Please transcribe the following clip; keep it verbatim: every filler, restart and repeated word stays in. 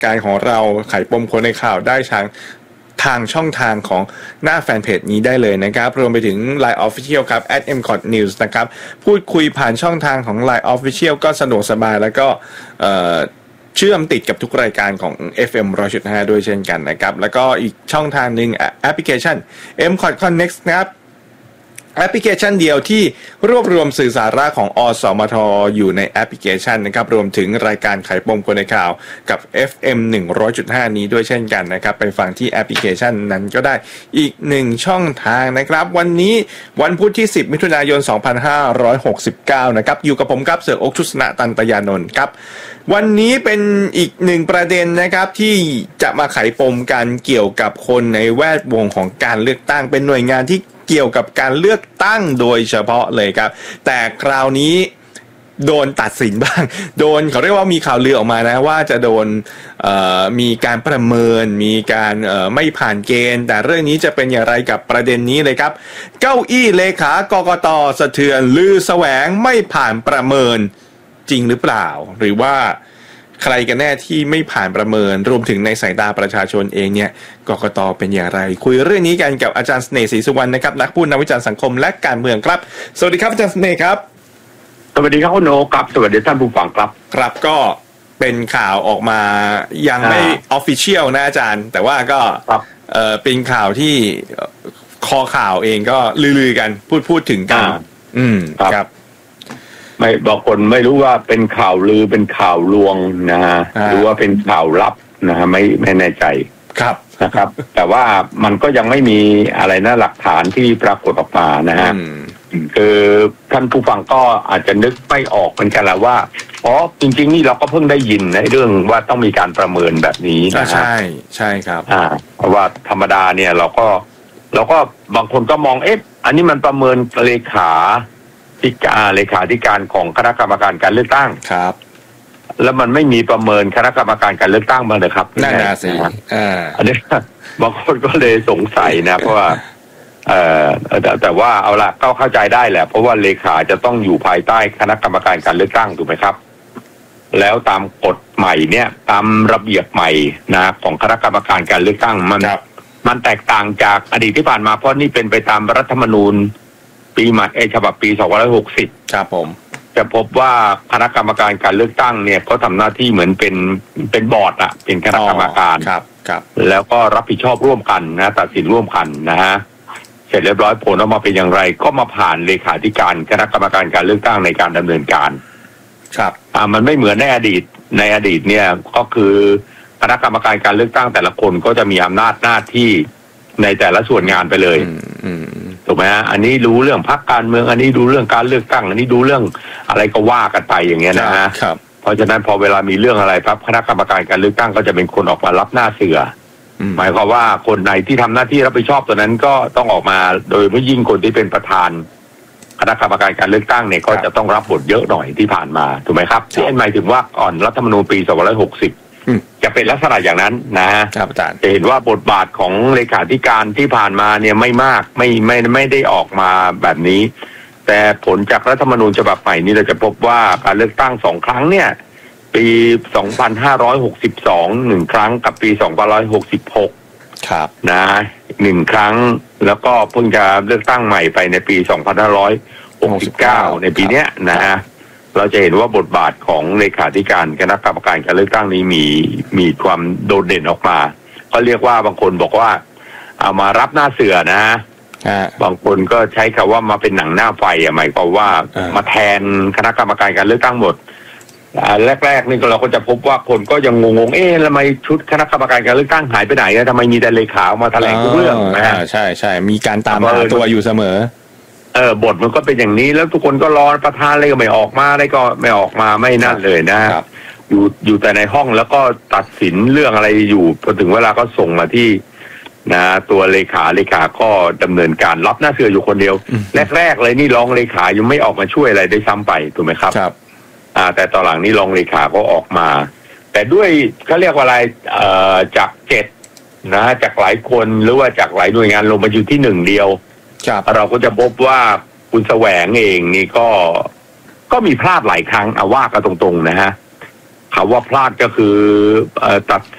การของเราไขปมคนในข่าวได้ทางทางช่องทางของหน้าแฟนเพจนี้ได้เลยนะครับรวมไปถึง ไลน์ Official ครับ แอท เอ็ม คอท นิวส์ นะครับพูดคุยผ่านช่องทางของ ไลน์ Official ก็สะดวกสบายแล้วก็เอ่อเชื่อมติดกับทุกรายการของ เอฟ เอ็ม หนึ่งร้อยจุดห้า ด้วยเช่นกันนะครับแล้วก็อีกช่องทางหนึ่งแอปพลิเคชัน เอ็ม คอท Connect นะครับแอปพลิเคชันเดียวที่รวบรวมสื่อสาระของอสมทอยู่ในแอปพลิเคชันนะครับรวมถึงรายการไขปมคนในข่าวกับ เอฟ เอ็ม หนึ่งร้อยจุดห้า นี้ด้วยเช่นกันนะครับไปฟังที่แอปพลิเคชันนั้นก็ได้อีกหนึ่งช่องทางนะครับวันนี้วันพุธที่สิบมิถุนายนสองพันห้าร้อยหกสิบเก้านะครับอยู่กับผมครับเสืออกชุสนะตันตยานนท์ครับวันนี้เป็นอีกหนึ่งประเด็นนะครับที่จะมาไขปมกันเกี่ยวกับคนในแวดวงของการเลือกตั้งเป็นหน่วยงานที่เกี่ยวกับการเลือกตั้งโดยเฉพาะเลยครับแต่คราวนี้โดนตัดสินบ้างโดนเขาเรียกว่ามีข่าวลือออกมานะว่าจะโดนมีการประเมินมีการไม่ผ่านเกณฑ์แต่เรื่องนี้จะเป็นอย่างไรกับประเด็นนี้เลยครับเก้าอี้เลขากกต.สะเทือนลือแสวงไม่ผ่านประเมินจริงหรือเปล่าหรือว่าใครกันแน่ที่ไม่ผ่านประเมินรวมถึงในสายตาประชาชนเองเนี่ยกกต.เป็นอย่างไรคุยเรื่องนี้กันกับอาจารย์เสน่ห์ศรีสุวรรณนะครับนักพูดนักวิจารณ์สังคมและการเมืองครับสวัสดีครับอาจารย์เสน่ห์ครับสวัสดีครับคุณโนครับสวัสดีท่านผู้ฟังครับครับก็เป็นข่าวออกมายังไม่ออฟฟิเชียลนะอาจารย์แต่ว่าก็เอ่อเป็นข่าวที่คอข่าวเองก็ลือๆกันพูดพูดถึงกันอืมครับไม่บางคนไม่รู้ว่าเป็นข่าวลือเป็นข่าวลวงนะฮะหรือว่าเป็นข่าวลับนะฮะไม่ไม่แน่ใจครับนะครับแต่ว่ามันก็ยังไม่มีอะไรนะหลักฐานที่ปรากฏออกมานะฮะคือท่านผู้ฟังก็อาจจะนึกไม่ออกเหมือนกันแหละว่าอ๋อจริงๆนี่เราก็เพิ่งได้ยินในเรื่องว่าต้องมีการประเมินแบบนี้นะใช่ใช่ครับอ่าเพราะว่าธรรมดาเนี่ยเราก็เราก็บางคนก็มองเอ๊ะอันนี้มันประเมินเลขาที่การเลขาธิการของคณะกรรมการการเลือกตั้งครับแล้วมันไม่มีประเมินคณะกรรมการการเลือกตั้งมาเลยครับนั่นน่ะสิอ่าอันนี้บางคนก็เลยสงสัยนะเพราะว่าเอ่อแต่แต่ว่าเอาละก็เข้าใจได้แหละเพราะว่าเลขาจะต้องอยู่ภายใต้คณะกรรมการการเลือกตั้งถูกไหมครับแล้วตามกฎใหม่เนี่ยตามระเบียบใหม่นะของคณะกรรมการการเลือกตั้งมันมันแตกต่างจากอดีตที่ผ่านมาเพราะนี่เป็นไปตามรัฐธรรมนูญปีใหม่เอฉบับปีสองพันห้าร้อยหกสิบครับผมจะพบว่าคณะกรรมการการเลือกตั้งเนี่ยเขาทำหน้าที่เหมือนเป็นเป็นบอร์ดอะเป็นคณะกรรมการครับครับแล้วก็รับผิดชอบร่วมกันนะตัดสินร่วมกันนะฮะเสร็จเรียบร้อยผลออกมาเป็นอย่างไรก็มาผ่านเลขาธิการคณะกรรมการการเลือกตั้งในการดำเนินการครับอ่ามันไม่เหมือนในอดีตในอดีตเนี่ยก็คือคณะกรรมการการเลือกตั้งแต่ละคนก็จะมีอำนาจหน้าที่ในแต่ละส่วนงานไปเลยถูกไหมฮะอันนี้รู้เรื่องพรรคการเมืองอันนี้ดูเรื่องการเลือกตั้งอันนี้ดูเรื่องอะไรก็ว่ากันไปอย่างเงี้ยนะฮะเพราะฉะนั้นพอเวลามีเรื่องอะไรครับคณะกรรมการการเลือกตั้งก็จะเป็นคนออกมารับหน้าเสือหมายความว่าคนไหนที่ทำหน้าที่รับผิดชอบตัวนั้นก็ต้องออกมาโดยเฉพาะยิ่งคนที่เป็นประธานคณะกรรมการการเลือกตั้งเนี่ยก็จะต้องรับบทเยอะหน่อยที่ผ่านมาถูกไหมครับที่หมายถึงว่าก่อนรัฐธรรมนูญปีสองพันห้าร้อยหกสิบจะเป็นลักษณะอย่างนั้นนะฮะจะเห็นว่าบทบาทของเลขาธิการที่ผ่านมาเนี่ยไม่มากไม่ไม่ไม่ได้ออกมาแบบนี้แต่ผลจากรัฐธรรมนูญฉบับใหม่นี้เราจะพบว่าการเลือกตั้งสองครั้งเนี่ยปีสองพันห้าร้อยหกสิบสองหนึ่งครั้งกับปีสองพันห้าร้อยหกสิบหกครับนะหนึ่งครั้งแล้วก็เพิ่งจะเลือกตั้งใหม่ไปในปีสองพันห้าร้อยหกสิบเก้าในปีเนี้ยนะฮะเราจะเห็นว่าบทบาทของเลขาธิการคณะกรรมการการเลือกตั้งนี้มีมีความโดดเด่นออกมาก็เรียกว่าบางคนบอกว่าเอามารับหน้าเสือนะบางคนก็ใช้คำว่ามาเป็นหนังหน้าไฟหมายความว่ามาแทนคณะกรรมการการเลือกตั้งหมดแรกๆนี่เราก็จะพบว่าคนก็ยังงงๆเอ๊ะทำไมชุดคณะกรรมการการเลือกตั้งหายไปไหนทำไมมีแต่เลขามาแถลงทุกเรื่องนะใช่ใช่มีการตามหาตัวอยู่เสมอเออบทมันก็เป็นอย่างนี้แล้วทุกคนก็รอประธานอะไรก็ไม่ออกมาอะไรก็ไม่ออกมาไม่นั่นเลยนะอยู่อยู่แต่ในห้องแล้วก็ตัดสินเรื่องอะไรอยู่พอถึงเวลาก็ส่งมาที่นะตัวเลขาเลขาก็ดำเนินการรับหน้าเสืออยู่คนเดียวแรกๆเลยนี่รองเลขายังไม่ออกมาช่วยอะไรได้ซ้ำไปถูกไหมครับครับอ่าแต่ตอนหลังนี้รองเลขาก็ออกมาแต่ด้วยเขาเรียกว่าอะไรเอ่อจากเจ็ดนะจากหลายคนหรือว่าจากหลายหน่วยงานลงมาอยู่ที่หนึ่งเดียวเราก็จะพบว่าคุณแสวงเองนี่ก็ก็มีพลาดหลายครั้งเอาว่ากันตรงๆนะฮะคำว่าพลาดก็คือเอ่อตัด